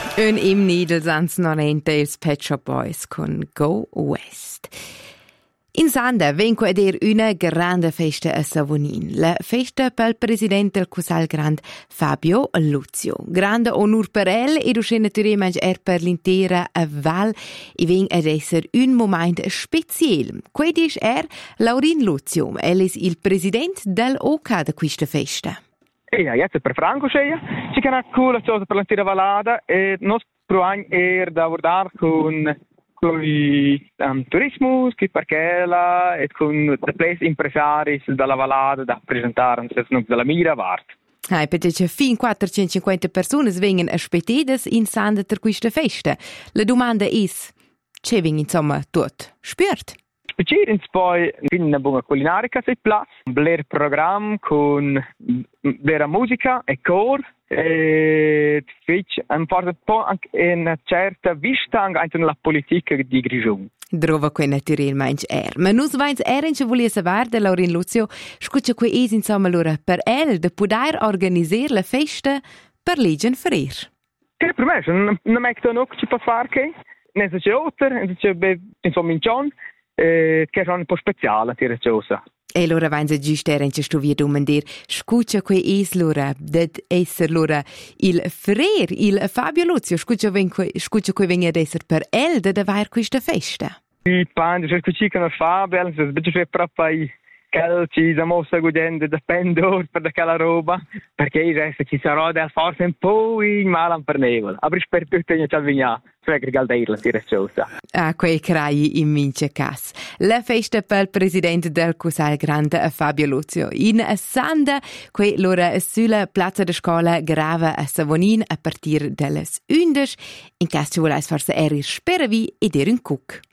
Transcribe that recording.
Un imni dels ans 90 ils Pet Shop Boys con Go West. In Sanda vengo ed una grande festa a Savonin, la festa pel presidente del Cusal Grand Fabio Luzio. Grande onur per el ed uscena naturalmente per l'intera Val e veng ad esser un moment special. Quid is Laurin Luzio, el is il presidente del OCA de questa festa. Ja, jetzt per Franco sceia, ci canà cool cosa per l'intera Valada e nos proan da abordar con turismus, che parchela e con the place impresaris dalla Valada da presentare della Mira Vart. Perché fin 450 persone vengono aspettate in Sanda per questa festa. La domanda è, c'è insomma tutto spürt? Specialmente poi una buona culinarica sei plus, un bel programma con vera musica e cor e un po' anche una certa vista anche nella politica di Grigione. Drova quei naturalmente Ma nus vains che volia saper da Laurin Luzio, scuccia quei insomma allora per el de poter organizzare la festa per leggen ferir. Che per me non è che non ci può fare che, ne c'è otter, insomma in John, che è un po' speciale, ti reciosa. E allora vains giusto che sto via domandir, scuccia quei lora, det esser lora il ferir, il Fabio Luzio, scuccia quei venga ad esser per el da davvero questa festa. I pandi, se scuccia con Fabio, se sbiccia proprio calci, da mossa godendo da pendor per da quella roba, perché il resto ci sarà del forse un po' in male per nevola. Apri per tutto in Chalvigna, cioè che galdeirla si reciosa. Quei crai in mince cas. La festa per il presidente del Cusal Grande Fabio Luzio. In Sanda, quei loro sulla piazza de scuola grava a Savonin a partir delle 11. In caso ci volesse forse speravi ed un cook.